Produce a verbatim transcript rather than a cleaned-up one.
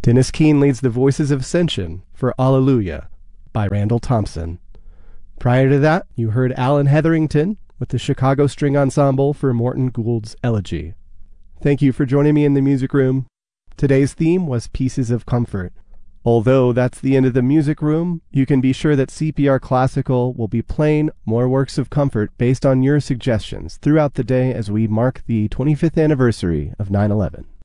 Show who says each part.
Speaker 1: Dennis Keene leads the Voices of Ascension for Alleluia by Randall Thompson. Prior to that, you heard Alan Hetherington with the Chicago String Ensemble for Morton Gould's Elegy. Thank you for joining me in the music room. Today's theme was Pieces of Comfort. Although that's the end of the music room, you can be sure that C P R Classical will be playing more works of comfort based on your suggestions throughout the day as we mark the twenty-fifth anniversary of nine eleven.